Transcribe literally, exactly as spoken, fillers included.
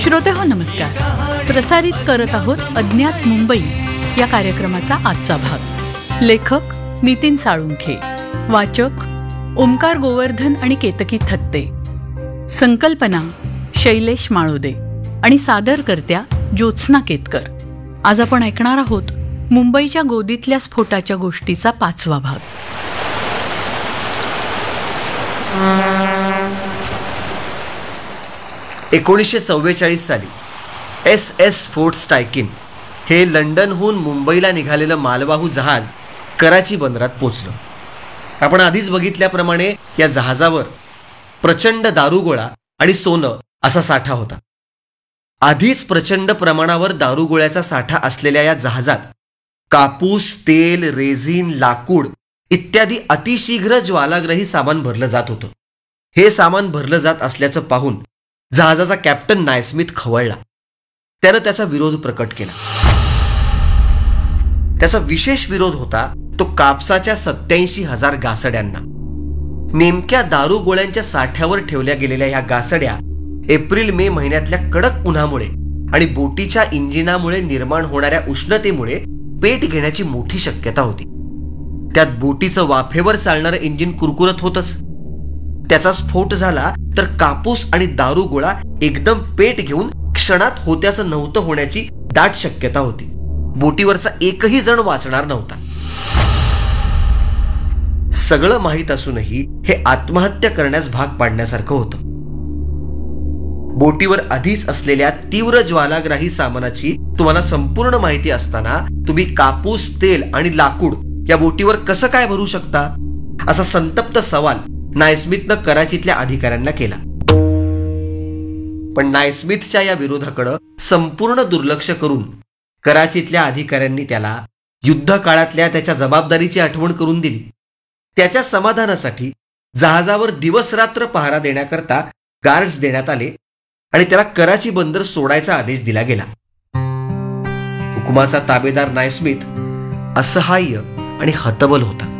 श्रोतेहो नमस्कार. प्रसारित करत आहोत अज्ञात मुंबई या कार्यक्रमाचा आजचा भाग. लेखक नितीन साळुंखे, वाचक ओमकार गोवर्धन आणि केतकी थत्ते, संकल्पना शैलेश माळोदे आणि सादरकर्त्या ज्योत्स्ना केतकर. आज आपण ऐकणार आहोत मुंबईच्या गोदीतल्या स्फोटाच्या गोष्टीचा पाचवा भाग. एकोणीसशे चव्वेचाळीस साली एस एस फोर्ट स्टायकिन हे लंडनहून मुंबईला निघालेलं मालवाहू जहाज कराची बंदरात पोचलं. आपण आधीच बघितल्याप्रमाणे या जहाजावर प्रचंड दारुगोळा आणि सोनं असा साठा होता. आधीच प्रचंड प्रमाणावर दारुगोळ्याचा साठा असलेल्या या जहाजात कापूस, तेल, रेझिन, लाकूड इत्यादी अतिशीघ्र ज्वालाग्रही सामान भरलं जात होतं. हे सामान भरलं जात असल्याचं पाहून जहाजाचा कॅप्टन नायस्मिथ खवळला. त्यानं त्याचा विरोध प्रकट केला. त्याचा विशेष विरोध होता तो कापसाच्या सत्याऐंशी हजार गासड्यांना. नेमक्या दारुगोळ्यांच्या साठ्यावर ठेवल्या गेलेल्या ह्या गासड्या एप्रिल मे महिन्यातल्या कडक उन्हामुळे आणि बोटीच्या इंजिनामुळे निर्माण होणाऱ्या उष्णतेमुळे पेट घेण्याची मोठी शक्यता होती. त्यात बोटीचं वाफेवर चालणारं इंजिन कुरकुरत होतच. त्याचा स्फोट झाला तर कापूस आणि दारुगोळा एकदम पेट घेऊन क्षणात होत्याचं नव्हतं होण्याची दाट शक्यता होती. बोटीवरचा एकही जण वाचणार नव्हता. सगळं माहीत असूनही हे आत्महत्या करण्यास भाग पाडण्यासारखं होतं. बोटीवर आधीच असलेल्या तीव्र ज्वालाग्राही सामानाची तुम्हाला संपूर्ण माहिती असताना तुम्ही कापूस, तेल आणि लाकूड या बोटीवर कसं काय भरू शकता, असा संतप्त सवाल नायस्मिथनं कराचीतल्या अधिकाऱ्यांना केला. पण नायस्मिथच्या या विरोधाकडे संपूर्ण दुर्लक्ष करून कराचीतल्या अधिकाऱ्यांनी त्याला युद्ध काळातल्या त्याच्या जबाबदारीची आठवण करून दिली. त्याच्या समाधानासाठी जहाजावर दिवस रात्र पहारा देण्याकरता गार्ड्स देण्यात आले आणि त्याला कराची बंदर सोडायचा आदेश दिला गेला. हुकुमाचा ताबेदार नायस्मिथ असहाय्य आणि हतबल होता.